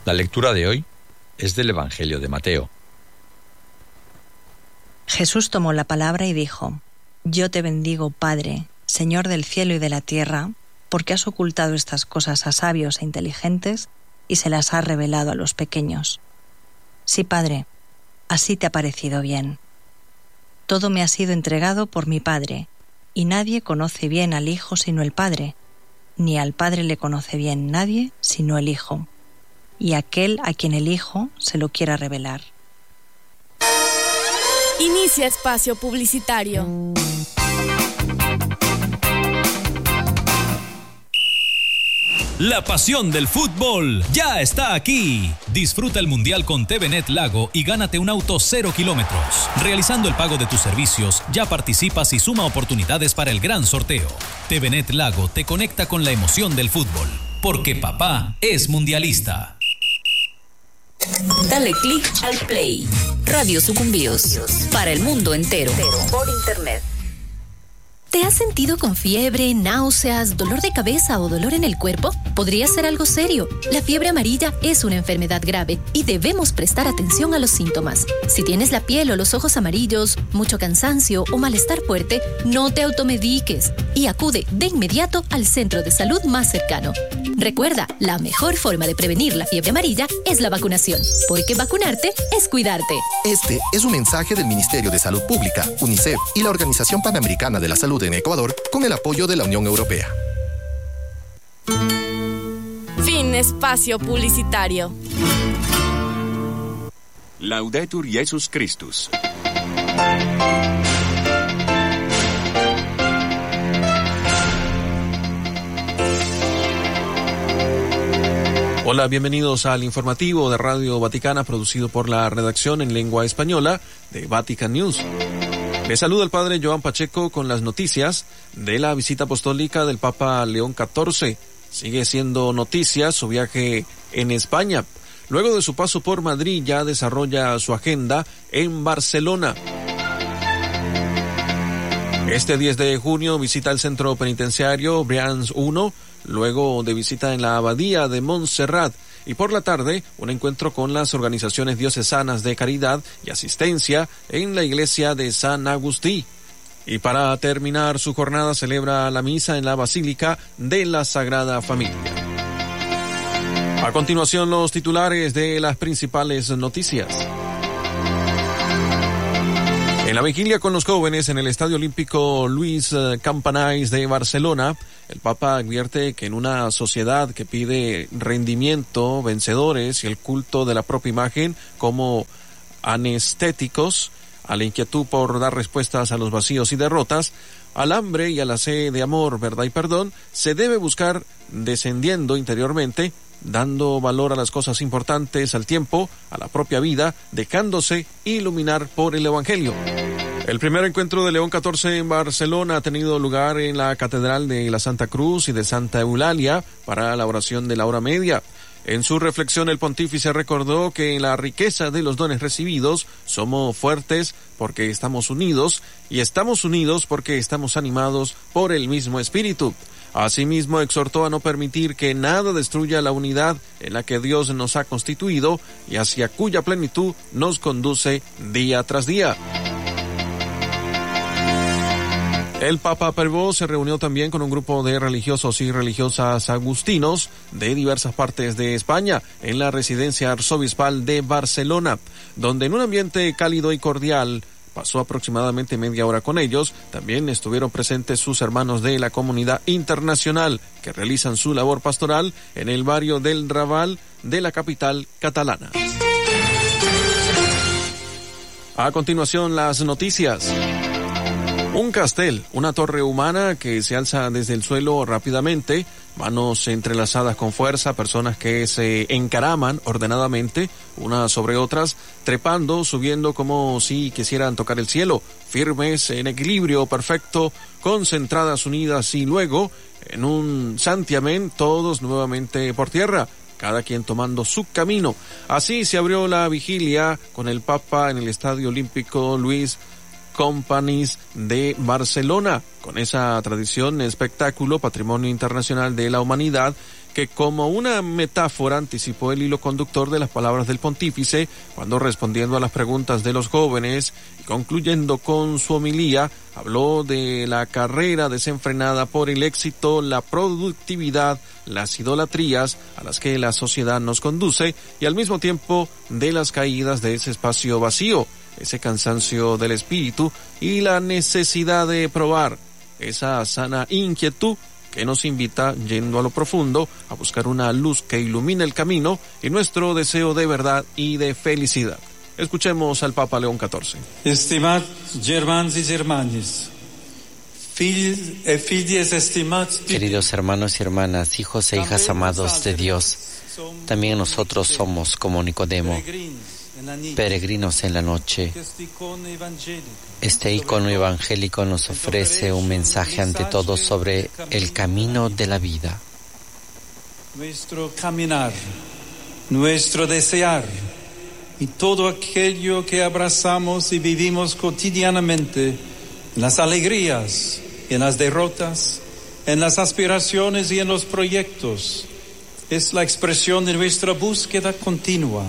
La lectura de hoy es del Evangelio de Mateo. Jesús tomó la palabra y dijo: Yo te bendigo, Padre, Señor del cielo y de la tierra, porque has ocultado estas cosas a sabios e inteligentes y se las has revelado a los pequeños. Sí, Padre, así te ha parecido bien. Todo me ha sido entregado por mi Padre, y nadie conoce bien al Hijo sino el Padre, ni al Padre le conoce bien nadie sino el Hijo, y aquel a quien el Hijo se lo quiera revelar. Inicia espacio publicitario. La pasión del fútbol ya está aquí. Disfruta el Mundial con TVNet Lago y gánate un auto 0 kilómetros. Realizando el pago de tus servicios, ya participas y suma oportunidades para el gran sorteo. TVNet Lago te conecta con la emoción del fútbol, porque papá es mundialista. Dale click al play. Radio Sucumbíos. Para el mundo entero. Por internet. ¿Te has sentido con fiebre, náuseas, dolor de cabeza o dolor en el cuerpo? Podría ser algo serio. La fiebre amarilla es una enfermedad grave y debemos prestar atención a los síntomas. Si tienes la piel o los ojos amarillos, mucho cansancio o malestar fuerte, no te automediques y acude de inmediato al centro de salud más cercano. Recuerda, la mejor forma de prevenir la fiebre amarilla es la vacunación, porque vacunarte es cuidarte. Este es un mensaje del Ministerio de Salud Pública, UNICEF y la Organización Panamericana de la Salud en Ecuador con el apoyo de la Unión Europea. Fin espacio publicitario. Laudetur Jesus Christus. Hola, bienvenidos al informativo de Radio Vaticana, producido por la redacción en lengua española de Vatican News. Les saluda el padre Joan Pacheco con las noticias de la visita apostólica del Papa León XIV. Sigue siendo noticia su viaje en España. Luego de su paso por Madrid, ya desarrolla su agenda en Barcelona. Este 10 de junio visita el centro penitenciario Brians I, luego de visita en la abadía de Montserrat, y por la tarde un encuentro con las organizaciones diocesanas de caridad y asistencia en la iglesia de San Agustí. Y para terminar su jornada celebra la misa en la Basílica de la Sagrada Familia. A continuación, los titulares de las principales noticias. En la vigilia con los jóvenes en el Estadio Olímpico Luis Campanais de Barcelona, el Papa advierte que en una sociedad que pide rendimiento, vencedores y el culto de la propia imagen como anestéticos, a la inquietud por dar respuestas a los vacíos y derrotas, al hambre y a la sed de amor, verdad y perdón, se debe buscar descendiendo interiormente, dando valor a las cosas importantes, al tiempo, a la propia vida, dejándose iluminar por el Evangelio. El primer encuentro de León XIV en Barcelona ha tenido lugar en la Catedral de la Santa Cruz y de Santa Eulalia para la oración de la hora media. En su reflexión, el pontífice recordó que en la riqueza de los dones recibidos somos fuertes porque estamos unidos y estamos unidos porque estamos animados por el mismo Espíritu. Asimismo, exhortó a no permitir que nada destruya la unidad en la que Dios nos ha constituido y hacia cuya plenitud nos conduce día tras día. El Papa Prevot se reunió también con un grupo de religiosos y religiosas agustinos de diversas partes de España en la residencia arzobispal de Barcelona, donde en un ambiente cálido y cordial pasó aproximadamente media hora con ellos. También estuvieron presentes sus hermanos de la comunidad internacional que realizan su labor pastoral en el barrio del Raval de la capital catalana. A continuación, las noticias. Un castel, una torre humana que se alza desde el suelo rápidamente, manos entrelazadas con fuerza, personas que se encaraman ordenadamente unas sobre otras, trepando, subiendo como si quisieran tocar el cielo, firmes, en equilibrio perfecto, concentradas, unidas, y luego, en un santiamén, todos nuevamente por tierra, cada quien tomando su camino. Así se abrió la vigilia con el Papa en el Estadio Olímpico Luis Companys de Barcelona, con esa tradición, espectáculo, patrimonio internacional de la humanidad, que como una metáfora anticipó el hilo conductor de las palabras del pontífice cuando, respondiendo a las preguntas de los jóvenes y concluyendo con su homilía, habló de la carrera desenfrenada por el éxito, la productividad, las idolatrías a las que la sociedad nos conduce y al mismo tiempo de las caídas de ese espacio vacío, ese cansancio del espíritu y la necesidad de probar esa sana inquietud que nos invita, yendo a lo profundo, a buscar una luz que ilumine el camino y nuestro deseo de verdad y de felicidad. Escuchemos al Papa León XIV. Estimados germanos y hermanas, queridos hermanos y hermanas, hijos e hijas amados de Dios, también nosotros somos como Nicodemo, peregrinos en la noche. Este icono evangélico nos ofrece un mensaje ante todo sobre el camino de la vida. Nuestro caminar, nuestro desear y todo aquello que abrazamos y vivimos cotidianamente, en las alegrías, en las derrotas, en las aspiraciones y en los proyectos, es la expresión de nuestra búsqueda continua.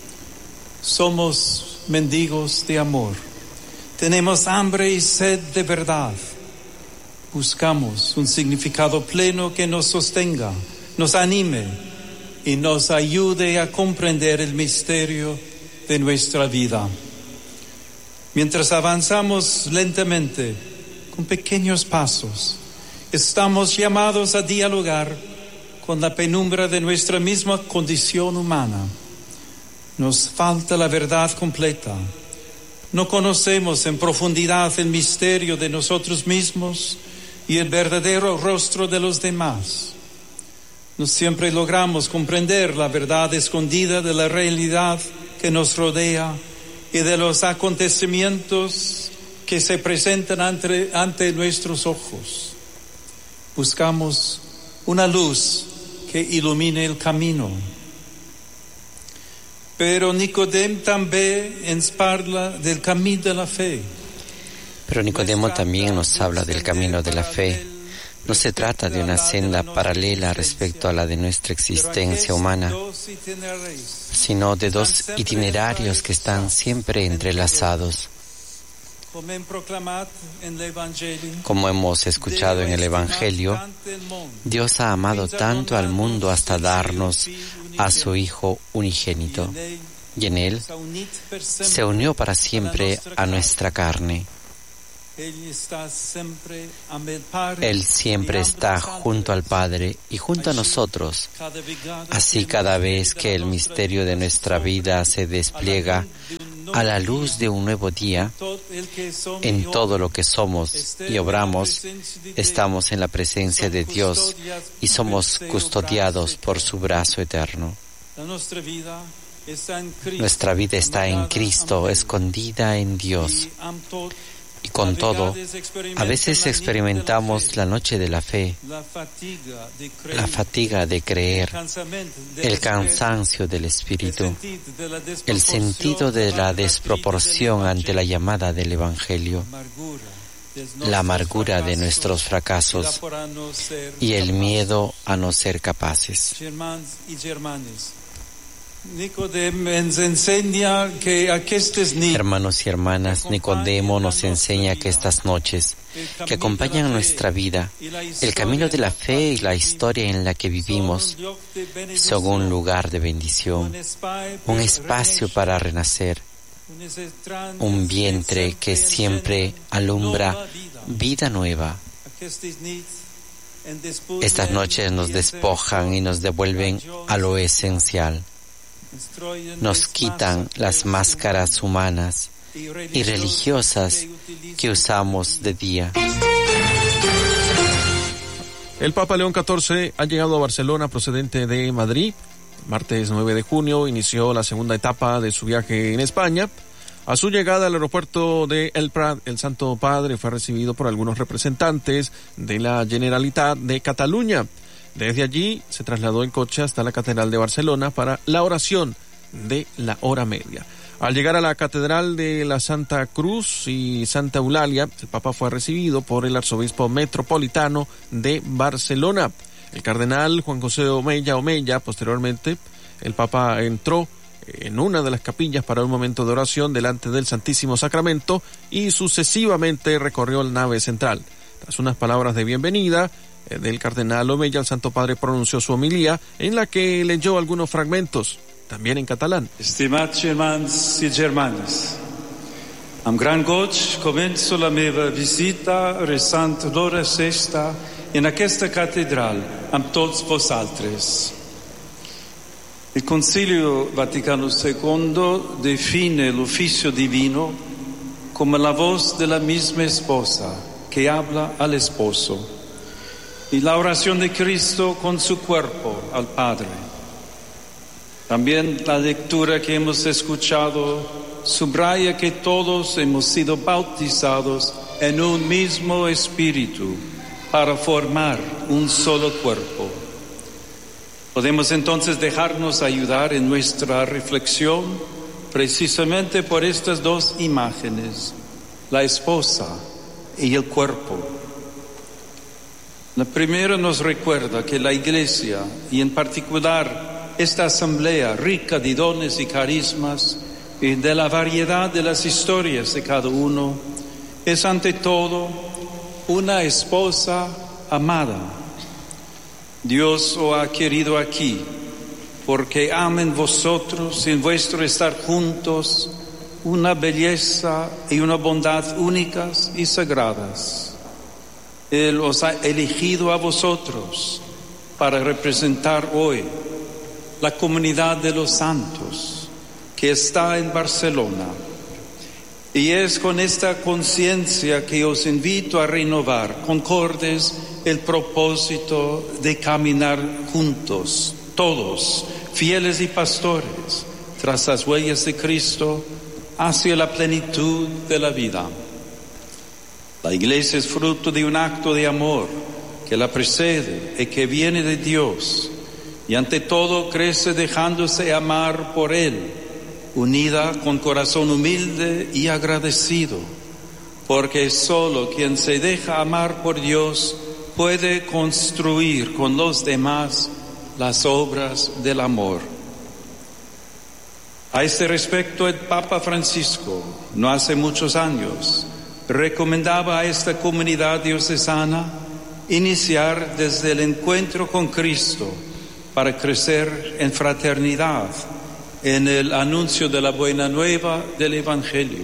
Somos mendigos de amor. Tenemos hambre y sed de verdad. Buscamos un significado pleno que nos sostenga, nos anime y nos ayude a comprender el misterio de nuestra vida. Mientras avanzamos lentamente, con pequeños pasos, estamos llamados a dialogar con la penumbra de nuestra misma condición humana. Nos falta la verdad completa. No conocemos en profundidad el misterio de nosotros mismos y el verdadero rostro de los demás. No siempre logramos comprender la verdad escondida de la realidad que nos rodea y de los acontecimientos que se presentan ante nuestros ojos. Buscamos una luz que ilumine el camino. Pero Nicodemo también nos habla del camino de la fe. Pero Nicodemo también nos habla del camino de la fe. No se trata de una senda paralela respecto a la de nuestra existencia humana, sino de dos itinerarios que están siempre entrelazados. Como hemos escuchado en el Evangelio, Dios ha amado tanto al mundo hasta darnos a su Hijo unigénito, y en Él se unió para siempre a nuestra carne. Él siempre está junto al Padre y junto a nosotros. Así, cada vez que el misterio de nuestra vida se despliega a la luz de un nuevo día, en todo lo que somos y obramos, estamos en la presencia de Dios y somos custodiados por su brazo eterno. Nuestra vida está en Cristo, escondida en Dios. Y con todo, a veces experimentamos la noche de la fe, la fatiga de creer, el cansancio del espíritu, el sentido de la desproporción ante la llamada del Evangelio, la amargura de nuestros fracasos y el miedo a no ser capaces. Hermanos y hermanas, Nicodemo nos enseña que estas noches que acompañan nuestra vida, el camino de la fe y la historia en la que vivimos, son un lugar de bendición, un espacio para renacer, un vientre que siempre alumbra vida nueva. Estas noches nos despojan y nos devuelven a lo esencial. Nos quitan las máscaras humanas y religiosas que usamos de día. El Papa León XIV ha llegado a Barcelona procedente de Madrid. Martes 9 de junio inició la segunda etapa de su viaje en España. A su llegada al aeropuerto de El Prat, el Santo Padre fue recibido por algunos representantes de la Generalitat de Cataluña. Desde allí se trasladó en coche hasta la Catedral de Barcelona para la oración de la hora media. Al llegar a la Catedral de la Santa Cruz y Santa Eulalia, el Papa fue recibido por el arzobispo metropolitano de Barcelona. El cardenal Juan José Omeya, posteriormente, el Papa entró en una de las capillas para un momento de oración delante del Santísimo Sacramento y sucesivamente recorrió la nave central. Tras unas palabras de bienvenida del cardenal Omeya, el Santo Padre pronunció su homilía en la que leyó algunos fragmentos, también en catalán. Estimats germans i germanes, amb gran goig començo la meva visita resant l'hora sexta en aquesta catedral amb tots vosaltres. Il Concilio Vaticano II define el oficio divino como la voz de la misma esposa que habla al esposo y la oración de Cristo con su cuerpo al Padre. También la lectura que hemos escuchado subraya que todos hemos sido bautizados en un mismo espíritu para formar un solo cuerpo. Podemos entonces dejarnos ayudar en nuestra reflexión precisamente por estas dos imágenes, la esposa y el cuerpo. La primera nos recuerda que la Iglesia, y en particular esta asamblea rica de dones y carismas y de la variedad de las historias de cada uno, es ante todo una esposa amada. Dios os ha querido aquí, porque ama en vosotros, en vuestro estar juntos, una belleza y una bondad únicas y sagradas. Él os ha elegido a vosotros para representar hoy la comunidad de los santos que está en Barcelona. Y es con esta conciencia que os invito a renovar, concordes, el propósito de caminar juntos, todos, fieles y pastores, tras las huellas de Cristo, hacia la plenitud de la vida. La Iglesia es fruto de un acto de amor que la precede y que viene de Dios, y ante todo crece dejándose amar por Él, unida con corazón humilde y agradecido, porque solo quien se deja amar por Dios puede construir con los demás las obras del amor. A este respecto, el Papa Francisco, no hace muchos años, recomendaba a esta comunidad diocesana iniciar desde el encuentro con Cristo para crecer en fraternidad, en el anuncio de la buena nueva del Evangelio.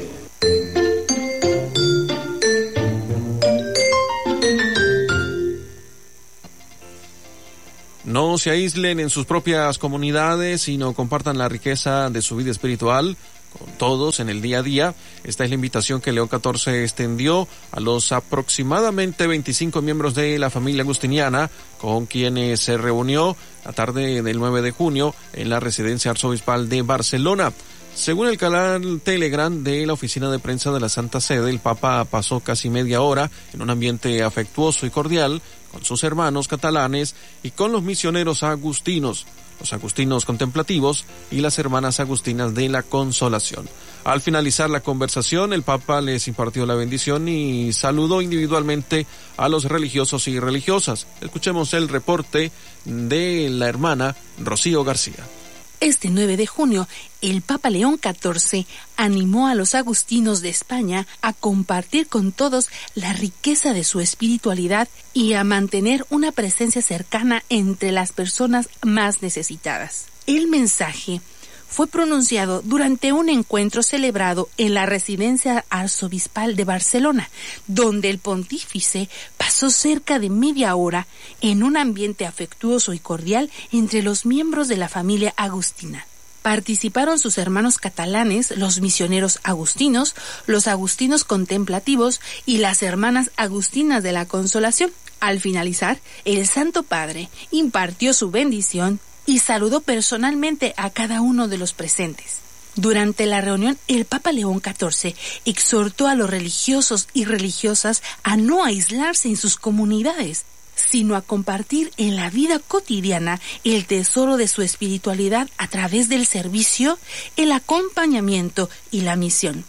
No se aíslen en sus propias comunidades, sino compartan la riqueza de su vida espiritual con todos en el día a día. Esta es la invitación que León XIV extendió a los aproximadamente 25 miembros de la familia agustiniana con quienes se reunió la tarde del 9 de junio en la residencia arzobispal de Barcelona. Según el canal Telegram de la oficina de prensa de la Santa Sede, el Papa pasó casi media hora en un ambiente afectuoso y cordial con sus hermanos catalanes y con los misioneros agustinos, los agustinos contemplativos y las hermanas agustinas de la Consolación. Al finalizar la conversación, el Papa les impartió la bendición y saludó individualmente a los religiosos y religiosas. Escuchemos el reporte de la hermana Rocío García. Este 9 de junio, el Papa León XIV animó a los agustinos de España a compartir con todos la riqueza de su espiritualidad y a mantener una presencia cercana entre las personas más necesitadas. El mensaje fue pronunciado durante un encuentro celebrado en la residencia arzobispal de Barcelona, donde el pontífice pasó cerca de media hora en un ambiente afectuoso y cordial entre los miembros de la familia agustina. Participaron sus hermanos catalanes, los misioneros agustinos, los agustinos contemplativos y las hermanas agustinas de la Consolación. Al finalizar, el Santo Padre impartió su bendición y saludó personalmente a cada uno de los presentes. Durante la reunión, el Papa León XIV exhortó a los religiosos y religiosas a no aislarse en sus comunidades, sino a compartir en la vida cotidiana el tesoro de su espiritualidad a través del servicio, el acompañamiento y la misión.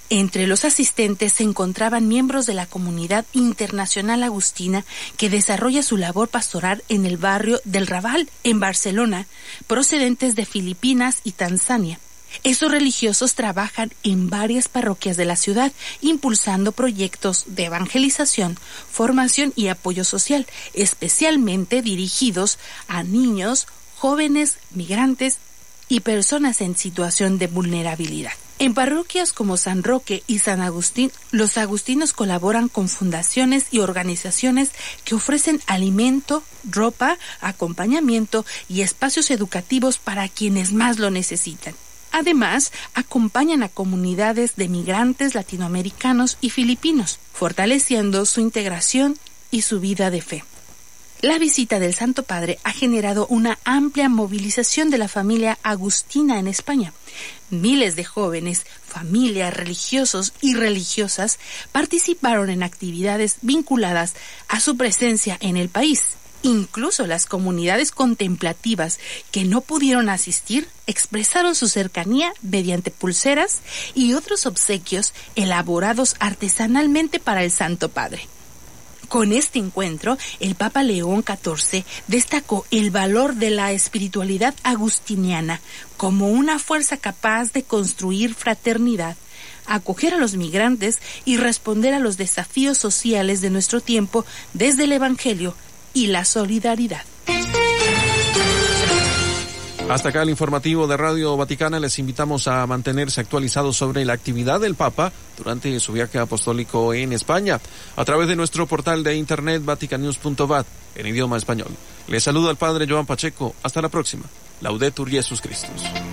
Entre los asistentes se encontraban miembros de la comunidad internacional agustina que desarrolla su labor pastoral en el barrio del Raval, en Barcelona, procedentes de Filipinas y Tanzania. Estos religiosos trabajan en varias parroquias de la ciudad, impulsando proyectos de evangelización, formación y apoyo social, especialmente dirigidos a niños, jóvenes, migrantes y personas en situación de vulnerabilidad. En parroquias como San Roque y San Agustín, los agustinos colaboran con fundaciones y organizaciones que ofrecen alimento, ropa, acompañamiento y espacios educativos para quienes más lo necesitan. Además, acompañan a comunidades de migrantes latinoamericanos y filipinos, fortaleciendo su integración y su vida de fe. La visita del Santo Padre ha generado una amplia movilización de la familia agustina en España. Miles de jóvenes, familias, religiosos y religiosas participaron en actividades vinculadas a su presencia en el país. Incluso las comunidades contemplativas que no pudieron asistir expresaron su cercanía mediante pulseras y otros obsequios elaborados artesanalmente para el Santo Padre. Con este encuentro, el Papa León XIV destacó el valor de la espiritualidad agustiniana como una fuerza capaz de construir fraternidad, acoger a los migrantes y responder a los desafíos sociales de nuestro tiempo desde el Evangelio y la solidaridad. Hasta acá el informativo de Radio Vaticana. Les invitamos a mantenerse actualizados sobre la actividad del Papa durante su viaje apostólico en España a través de nuestro portal de internet vaticanews.vat en idioma español. Les saluda el Padre Joan Pacheco. Hasta la próxima. Laudetur Jesus Christus.